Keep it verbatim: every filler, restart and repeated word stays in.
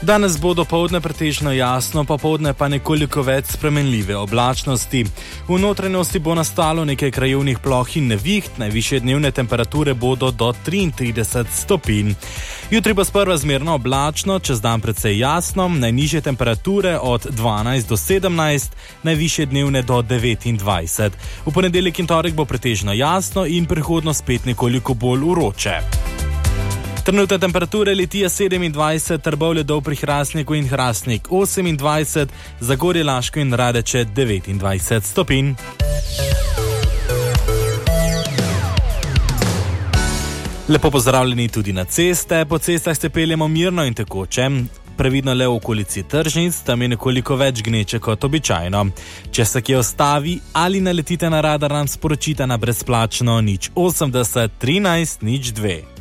Danes bo dopoldne pretežno jasno, popoldne pa nekoliko več spremenljive oblačnosti. V notranjosti bo nastalo nekaj krajevnih ploh in neviht, najvišje dnevne temperature bodo do triintrideset stopinj. Jutri bo sprva zmerno oblačno, čez dan precej jasno, najnižje temperature od dvanajst do sedemnajst, najvišje dnevne do devetindvajset. V ponedeljek in torek bo pretežno jasno in prihodno spet nekoliko bolj vroče. Trenutne temperature Litija sedemindvajset, Trbovlje-Dol pri Hrastniku in Hrastnik osemindvajset, Zagorje, Laško in Radeče devetindvajset stopinj. Lepo pozdravljeni tudi na ceste, po cestah se peljemo mirno in tekoče. Previdno le v okolici tržnic, tam je nekoliko več gneče kot običajno. Če se kje ostavi ali naletite na radar, nam sporočite na brezplačno nič osemdeset trinajst nič dve.